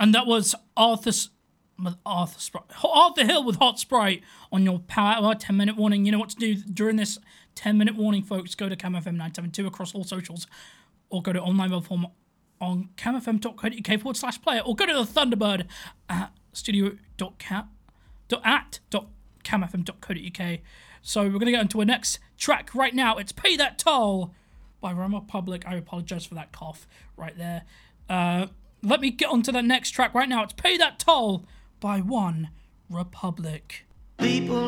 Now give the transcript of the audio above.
And that was Arthur Hill with Hot Sprite on your Power Hour 10-minute warning. You know what to do during this 10-minute warning, folks. Go to CamFM 972 across all socials, or go to online platform on camfm.co.uk/player, or go to the Thunderbird at studio.camfm.co.uk. So we're going to get into our next track right now. It's Pay That Toll by OneRepublic. I apologize for that cough right there. Let me get on to the next track right now. It's Pay That Toll by OneRepublic. People